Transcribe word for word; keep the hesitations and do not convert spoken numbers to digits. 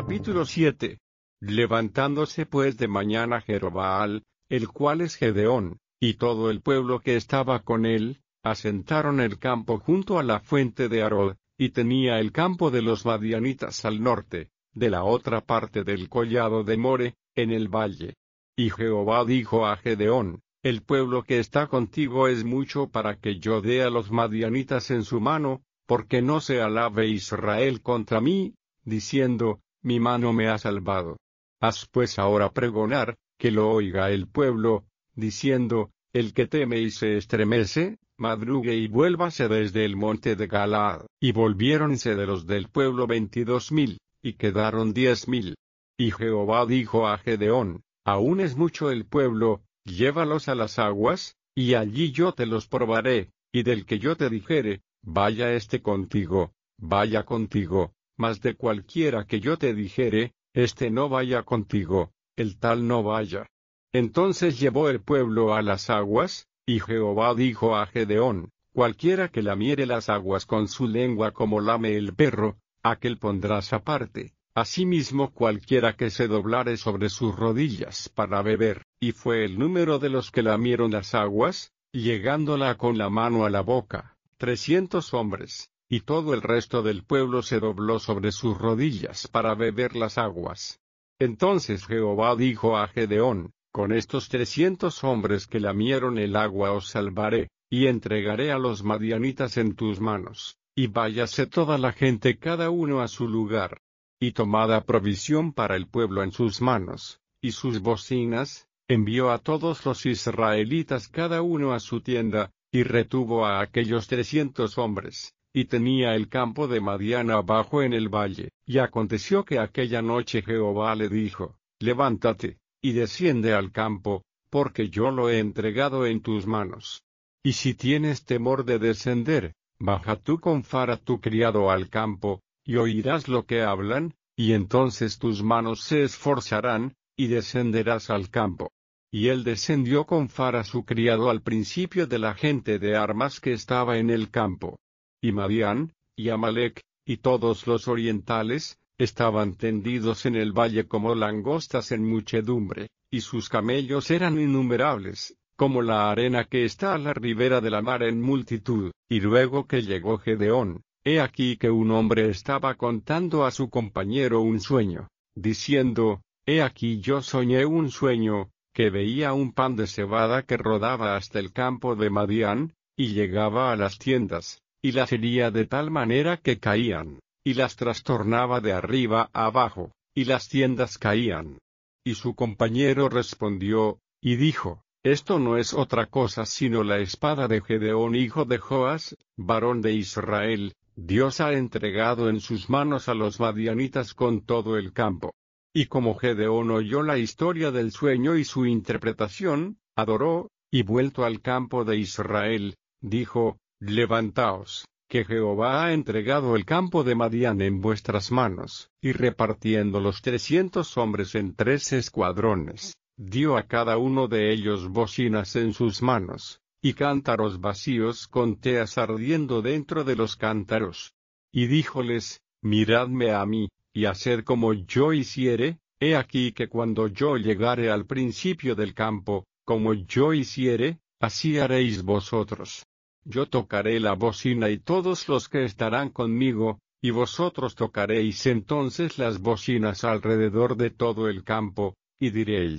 Capítulo siete. Levantándose pues de mañana Jerobbaal, el cual es Gedeón, y todo el pueblo que estaba con él, asentaron el campo junto a la fuente de Harod, y tenía el campo de los madianitas al norte, de la otra parte del collado de More, en el valle. Y Jehová dijo a Gedeón: el pueblo que está contigo es mucho para que yo dé a los madianitas en su mano, porque no se alabe Israel contra mí, diciendo: mi mano me ha salvado. Haz pues ahora pregonar, que lo oiga el pueblo, diciendo: el que teme y se estremece, madrugue y vuélvase desde el monte de Galaad. Y volviéronse de los del pueblo veintidós mil, y quedaron diez mil. Y Jehová dijo a Gedeón: aún es mucho el pueblo, llévalos a las aguas, y allí yo te los probaré, y del que yo te dijere: vaya este contigo, vaya contigo. Mas de cualquiera que yo te dijere: este no vaya contigo, el tal no vaya. Entonces llevó el pueblo a las aguas, y Jehová dijo a Gedeón: cualquiera que lamiere las aguas con su lengua como lame el perro, aquel pondrás aparte. Asimismo cualquiera que se doblare sobre sus rodillas para beber. Y fue el número de los que lamieron las aguas, llegándola con la mano a la boca, trescientos hombres. Y todo el resto del pueblo se dobló sobre sus rodillas para beber las aguas. Entonces Jehová dijo a Gedeón: con estos trescientos hombres que lamieron el agua os salvaré, y entregaré a los madianitas en tus manos, y váyase toda la gente cada uno a su lugar. Y tomada provisión para el pueblo en sus manos, y sus bocinas, envió a todos los israelitas cada uno a su tienda, y retuvo a aquellos trescientos hombres. Y tenía el campo de Madián abajo en el valle. Y aconteció que aquella noche Jehová le dijo: levántate, y desciende al campo, porque yo lo he entregado en tus manos. Y si tienes temor de descender, baja tú con Fara tu criado al campo, y oirás lo que hablan, y entonces tus manos se esforzarán, y descenderás al campo. Y él descendió con Fara su criado al principio de la gente de armas que estaba en el campo. Y Madián, y Amalec, y todos los orientales, estaban tendidos en el valle como langostas en muchedumbre, y sus camellos eran innumerables, como la arena que está a la ribera de la mar en multitud. Y luego que llegó Gedeón, he aquí que un hombre estaba contando a su compañero un sueño, diciendo: he aquí yo soñé un sueño, que veía un pan de cebada que rodaba hasta el campo de Madián, y llegaba a las tiendas, y las hería de tal manera que caían, y las trastornaba de arriba a abajo, y las tiendas caían. Y su compañero respondió, y dijo: esto no es otra cosa sino la espada de Gedeón hijo de Joas, varón de Israel. Dios ha entregado en sus manos a los madianitas con todo el campo. Y como Gedeón oyó la historia del sueño y su interpretación, adoró, y vuelto al campo de Israel, dijo: levantaos, que Jehová ha entregado el campo de Madián en vuestras manos. Y repartiendo los trescientos hombres en tres escuadrones, dio a cada uno de ellos bocinas en sus manos, y cántaros vacíos con teas ardiendo dentro de los cántaros. Y díjoles: miradme a mí, y haced como yo hiciere. He aquí que cuando yo llegare al principio del campo, como yo hiciere, así haréis vosotros. Yo tocaré la bocina y todos los que estarán conmigo, y vosotros tocaréis entonces las bocinas alrededor de todo el campo, y diréis: